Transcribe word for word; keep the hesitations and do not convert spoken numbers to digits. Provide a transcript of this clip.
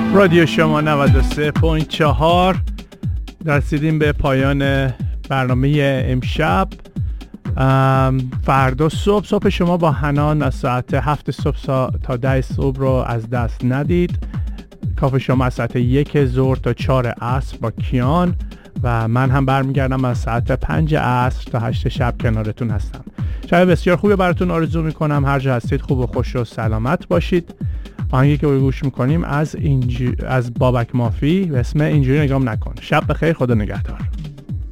رادیو شما نود و سه و چهار. رسیدیم به پایان برنامه امشب. فردا صبح صبح شما با حنان از ساعت هفت صبح تا ده صبح رو از دست ندید. کافه شما از ساعت یک ظهر تا چهار عصر با کیان و من هم برمیگردم از ساعت پنج عصر تا هشت شب کنارتون هستم. شب بسیار خوبی براتون آرزو میکنم. هر جا هستید خوب و خوش و سلامت باشید. آهنگی که گوش میکنیم از اینج... از بابک مافی به اسم اینجوری نگام نکن. شب بخیر، خدا نگهدار.